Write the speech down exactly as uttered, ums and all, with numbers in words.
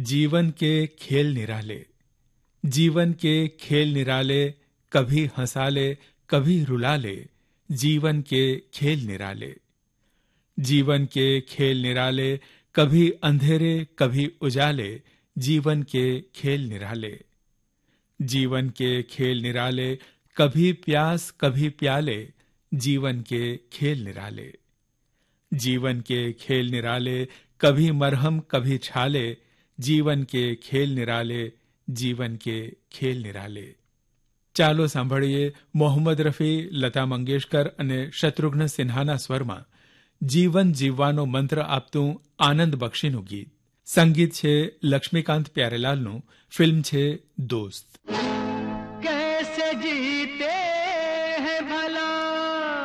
जीवन के खेल निराले, जीवन के खेल निराले, कभी हंसा ले कभी रुला ले, जीवन के खेल निराले। जीवन के खेल निराले, कभी अंधेरे कभी उजाले, जीवन के खेल निराले। जीवन के खेल निराले, कभी प्यास कभी प्याले, जीवन के खेल निराले। जीवन के खेल निराले, कभी मरहम कभी छाले, जीवन के खेल निराले, जीवन के खेल निराले। ચાલો સાંભળીએ મોહમ્મદ રફી, લતા મંગેશકર અને શત્રુઘ્ન સિન્હાના સ્વરમાં જીવન જીવવાનો મંત્ર આપતું આનંદ બક્ષીનું ગીત. સંગીત છે લક્ષ્મીકાંત પ્યારેલાલનું. ફિલ્મ છે દોસ્ત.